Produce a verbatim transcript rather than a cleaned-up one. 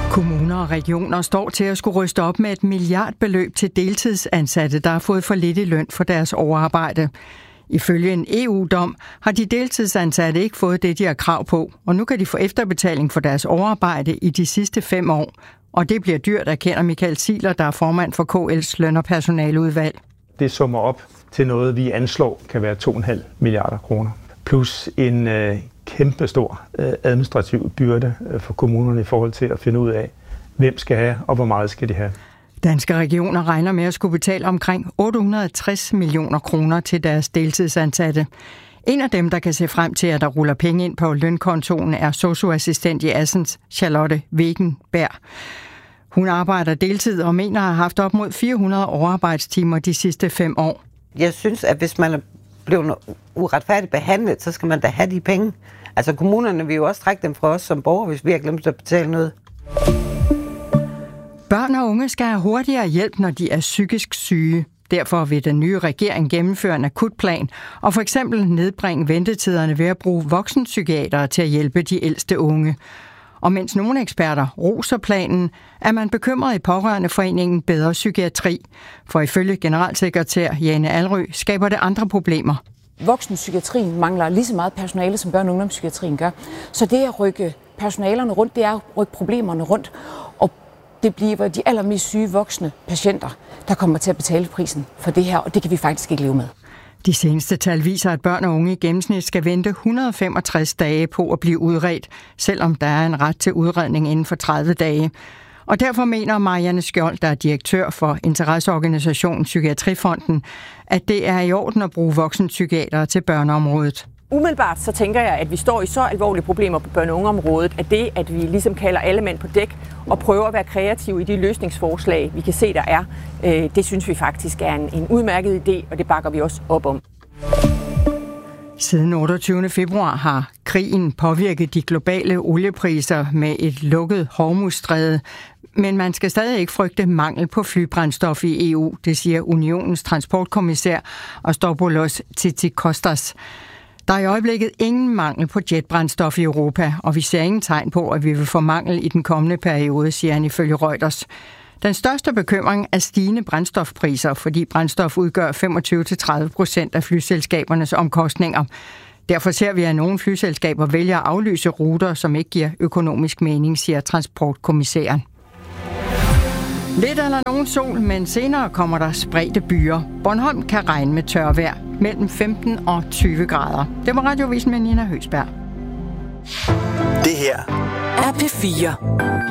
Kommuner og regioner står til at skulle ryste op med et milliardbeløb til deltidsansatte, der har fået for lidt i løn for deres overarbejde. Ifølge en E U-dom har de deltidsansatte ikke fået det, de har krav på, og nu kan de få efterbetaling for deres overarbejde i de sidste fem år. Og det bliver dyrt, erkender Michael Ziegler, der er formand for K L's løn- og personaleudvalg. Det summer op til noget, vi anslår kan være to komma fem milliarder kroner. Plus en øh, kæmpestor øh, administrativ byrde øh, for kommunerne i forhold til at finde ud af, hvem skal have og hvor meget skal de have. Danske regioner regner med at skulle betale omkring otte hundrede og tres millioner kroner til deres deltidsansatte. En af dem, der kan se frem til, at der ruller penge ind på lønkontoen, er sosu-assistent i Assens, Charlotte Wegenberg. Hun arbejder deltid og mener at have haft op mod fire hundrede overarbejdstimer de sidste fem år. Jeg synes, at hvis man er blevet uretfærdigt behandlet, så skal man da have de penge. Altså kommunerne vil jo også trække dem fra os som borgere, hvis vi har glemt at betale noget. Børn og unge skal have hurtigere hjælp, når de er psykisk syge. Derfor vil den nye regering gennemføre en akutplan og for eksempel nedbringe ventetiderne ved at bruge voksenpsykiatere til at hjælpe de ældste unge. Og mens nogle eksperter roser planen, er man bekymret i Pårørendeforeningen Bedre Psykiatri. For ifølge generalsekretær Jane Alrø skaber det andre problemer. Voksenpsykiatrien mangler lige så meget personale, som børne- og ungdomspsykiatrien gør. Så det at rykke personalerne rundt, det er at rykke problemerne rundt. Og det bliver de allermest syge voksne patienter, der kommer til at betale prisen for det her, og det kan vi faktisk ikke leve med. De seneste tal viser, at børn og unge i gennemsnit skal vente et hundrede og femogtres dage på at blive udredt, selvom der er en ret til udredning inden for tredive dage. Og derfor mener Marianne Skjold, der er direktør for interesseorganisationen Psykiatrifonden, at det er i orden at bruge voksenpsykiatere til børneområdet. Umiddelbart så tænker jeg, at vi står i så alvorlige problemer på børne- og ungeområdet, at det, at vi ligesom kalder alle mænd på dæk og prøver at være kreative i de løsningsforslag, vi kan se, der er, øh, det synes vi faktisk er en, en udmærket idé, og det bakker vi også op om. Siden otteogtyvende februar har krigen påvirket de globale oliepriser med et lukket Hormuzstræde, men man skal stadig ikke frygte mangel på flybrændstof i E U, det siger Unionens transportkommissær Astopoulos Tzitzikostas. Der er i øjeblikket ingen mangel på jetbrændstof i Europa, og vi ser ingen tegn på, at vi vil få mangel i den kommende periode, siger han ifølge Reuters. Den største bekymring er stigende brændstofpriser, fordi brændstof udgør femogtyve til tredive procent af flyselskabernes omkostninger. Derfor ser vi, at nogle flyselskaber vælger at aflyse ruter, som ikke giver økonomisk mening, siger transportkommissæren. Lidt eller nogen sol, men senere kommer der spredte byer. Bornholm kan regne med tørvejr mellem femten og tyve grader. Det var Radiovisen med Nina Høgsberg. Det her er P fire.